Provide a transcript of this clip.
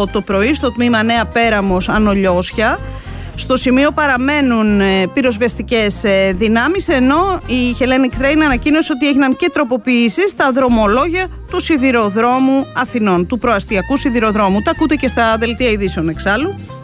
8 το πρωί στο τμήμα Νέα Πέραμος Ανολιώσια. Στο σημείο παραμένουν πυροσβεστικές δυνάμεις, ενώ η Hellenic Train ανακοίνωσε ότι έγιναν και τροποποιήσεις στα δρομολόγια του σιδηροδρόμου Αθηνών, του προαστιακού σιδηροδρόμου. Τα ακούτε και στα δελτία ειδήσεων εξάλλου.